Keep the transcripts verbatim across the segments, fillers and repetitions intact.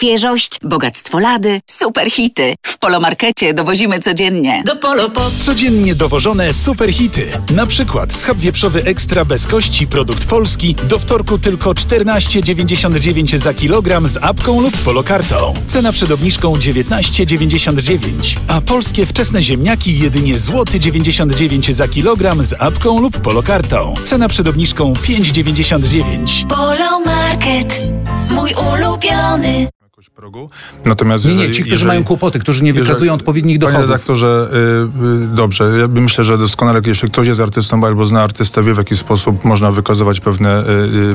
Świeżość, bogactwo lady, super hity. W Polomarkecie dowozimy codziennie. Do Polopop. Codziennie dowożone super hity. Na przykład schab wieprzowy ekstra bez kości, produkt polski. Do wtorku tylko czternaście dziewięćdziesiąt dziewięć za kilogram z apką lub polokartą. Cena przed obniżką dziewiętnaście dziewięćdziesiąt dziewięć. A polskie wczesne ziemniaki jedynie złoty dziewięćdziesiąt dziewięć za kilogram z apką lub polokartą. Cena przed obniżką pięć dziewięćdziesiąt dziewięć. Polomarket, mój ulubiony. Progu. Natomiast nie, nie, jeżeli, ci, którzy jeżeli, mają kłopoty, którzy nie wykazują jeżeli, odpowiednich panie dochodów. redaktorze, yy, yy, dobrze, ja myślę, że doskonale, jeśli ktoś jest artystą albo zna artystę, wie w jaki sposób można wykazywać pewne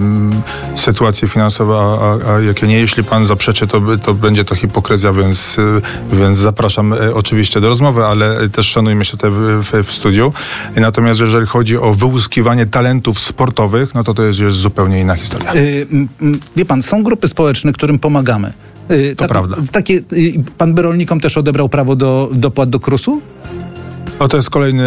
yy, yy, sytuacje finansowe, a, a, a jakie nie. Jeśli pan zaprzeczy, to, to będzie to hipokryzja, więc, yy, więc zapraszam yy, oczywiście do rozmowy, ale też szanujmy się tutaj w, w, w studiu. Natomiast jeżeli chodzi o wyłuskiwanie talentów sportowych, no to to jest już zupełnie inna historia. Yy, m, wie pan, są grupy społeczne, którym pomagamy. Yy, to tak, prawda. Takie, yy, pan by rolnikom też odebrał prawo do dopłat do krusu? O, to jest kolejny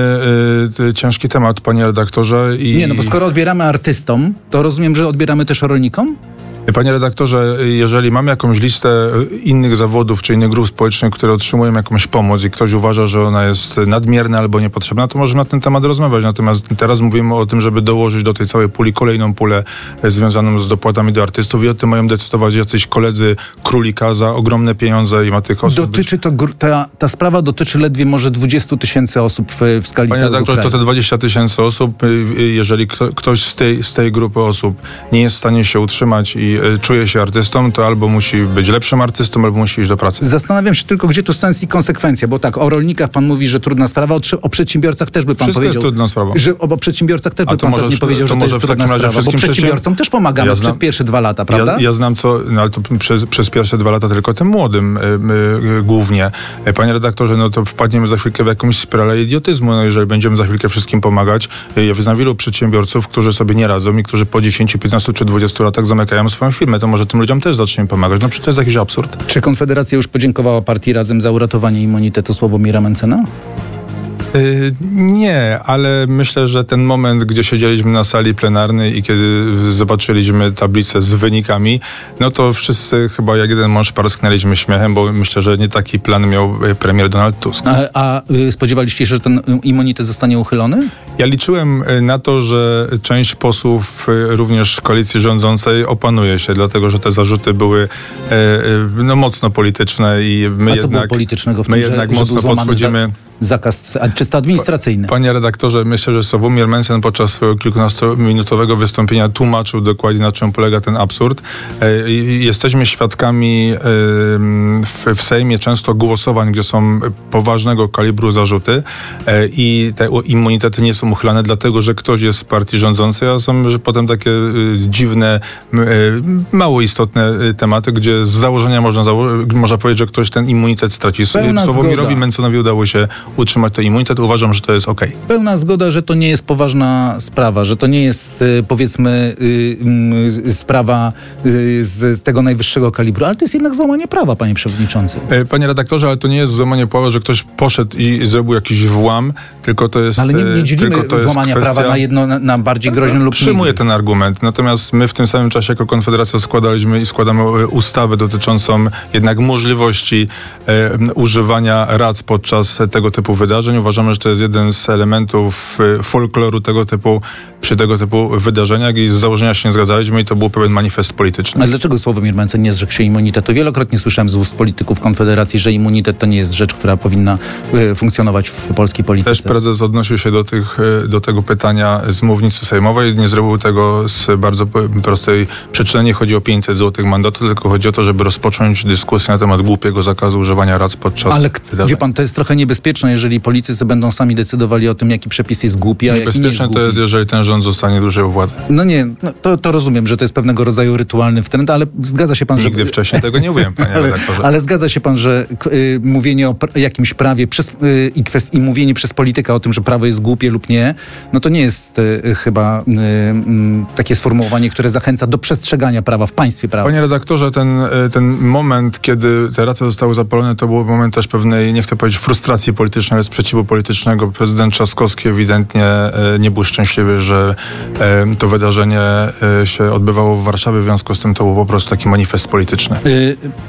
y, ciężki temat, panie redaktorze. I... Nie, no bo skoro odbieramy artystom, to rozumiem, że odbieramy też rolnikom? Panie redaktorze, jeżeli mamy jakąś listę innych zawodów czy innych grup społecznych, które otrzymują jakąś pomoc i ktoś uważa, że ona jest nadmierna albo niepotrzebna, to możemy na ten temat rozmawiać. Natomiast teraz mówimy o tym, żeby dołożyć do tej całej puli kolejną pulę związaną z dopłatami do artystów i o tym mają decydować jacyś koledzy Królika za ogromne pieniądze i ma tych osób Dotyczy być... to, ta, ta sprawa dotyczy ledwie może dwudziestu tysięcy osób w, w skali Panie całego redaktorze, kraju. to te dwadzieścia tysięcy osób, jeżeli kto, ktoś z tej, z tej grupy osób nie jest w stanie się utrzymać i czuje się artystą, to albo musi być lepszym artystą, albo musi iść do pracy. Zastanawiam się tylko, gdzie tu sens i konsekwencja, bo tak, o rolnikach pan mówi, że trudna sprawa, o, o przedsiębiorcach też by pan Wszystko powiedział. jest trudną sprawą. Że o, o przedsiębiorcach też A by to pan może pewnie w- powiedział, to że to może jest w takim trudna razie sprawa, bo wszystkim przedsiębiorcom też pomagamy Ja znam- przez pierwsze dwa lata, prawda? Ja, ja znam co, no ale to przez, przez pierwsze dwa lata tylko tym młodym y, y, głównie. E, Panie redaktorze, no to wpadniemy za chwilkę w jakąś spiralę idiotyzmu, no jeżeli będziemy za chwilkę wszystkim pomagać. Y, Ja znam wielu przedsiębiorców, którzy sobie nie radzą i którzy po dziesięciu, piętnastu czy dwudziestu latach zamykają swoją firmę. To może tym ludziom też zaczniemy pomagać. No przecież to jest jakiś absurd. Czy Konfederacja już podziękowała partii Razem za uratowanie immunitetu Sławomira Mentzena? Yy, nie, ale myślę, że ten moment, gdzie siedzieliśmy na sali plenarnej i kiedy zobaczyliśmy tablicę z wynikami, no to wszyscy chyba jak jeden mąż parsknęliśmy śmiechem, bo myślę, że nie taki plan miał premier Donald Tusk. A, a y, spodziewaliście się, że ten immunitet zostanie uchylony? Ja liczyłem na to, że część posłów y, również koalicji rządzącej opanuje się, dlatego że te zarzuty były e, e, no, mocno polityczne i my a co jednak, było politycznego w tym, my że, jednak że mocno był złamany podchodzimy... Za, zakaz, a czysto administracyjny? Panie redaktorze, myślę, że Sławomir Mentzen podczas swojego kilkunastominutowego wystąpienia tłumaczył dokładnie, na czym polega ten absurd. E, i jesteśmy świadkami e, w, w Sejmie często głosowań, gdzie są poważnego kalibru zarzuty e, i te immunitety nie są uchylane, dlatego że ktoś jest z partii rządzącej, a są że potem takie e, dziwne, e, mało istotne e, tematy, gdzie z założenia można, zało- można powiedzieć, że ktoś ten immunitet straci. Pełna Sławomirowi zgoda. Mentzenowi udało się utrzymać ten immunitet. Uważam, że to jest okej. Pełna zgoda, że to nie jest poważna sprawa, że to nie jest y, powiedzmy y, y, sprawa y, z tego najwyższego kalibru, ale to jest jednak złamanie prawa, panie przewodniczący. E, Panie redaktorze, ale to nie jest złamanie prawa, że ktoś poszedł i zrobił jakiś włam, tylko to jest... Ale nie, nie e, dzielimy tylko to jest złamania kwestia... prawa na jedno, na, na bardziej groźne lub Przyjmuję mniej. ten argument. Natomiast my w tym samym czasie jako Konfederacja składaliśmy i składamy e, ustawę dotyczącą jednak możliwości e, używania rac podczas tego typu wydarzeń. Uważamy, że to jest jeden z elementów e, folkloru tego typu, przy tego typu wydarzeniach i z założenia się nie zgadzaliśmy i to był pewien manifest polityczny. Ale dlaczego Sławomir Mentzen nie zrzekł się immunitetu? Wielokrotnie słyszałem z ust polityków Konfederacji, że immunitet to nie jest rzecz, która powinna y, funkcjonować w polskiej polityce. Też prezes odnosił się do, tych, do tego pytania z mównicy sejmowej. Nie zrobił tego z bardzo prostej przyczyny. Nie chodzi o pięćset złotych mandatu, tylko chodzi o to, żeby rozpocząć dyskusję na temat głupiego zakazu używania rac podczas Ale k- wydarzeń. wie pan, to jest trochę niebezpieczne, jeżeli politycy będą sami decydowali o tym, jaki przepis jest głupi, a jaki nie jest Niebezpieczne głupi. to jest, jeżeli ten rząd zostanie dłużej u władzy. No nie, no to, to rozumiem, że to jest pewnego rodzaju rytualny wtręt, ale zgadza się pan, Nigdy że... wcześniej tego nie mówiłem, panie ale, redaktorze. ale zgadza się pan, że y, mówienie o pr- jakimś prawie przez, y, i, kwest- i mówienie przez polityka o tym, że prawo jest głupie lub nie, no to nie jest y, chyba y, y, takie sformułowanie, które zachęca do przestrzegania prawa w państwie prawa. Panie redaktorze, ten, ten moment, kiedy te racje zostały zapalone, to był moment też pewnej, nie chcę powiedzieć frustracji politycznej, ale sprzeciwu politycznego. Prezydent Trzaskowski ewidentnie e, nie był szczęśliwy, że e, to wydarzenie e, się odbywało w Warszawie, w związku z tym to był po prostu taki manifest polityczny. Y,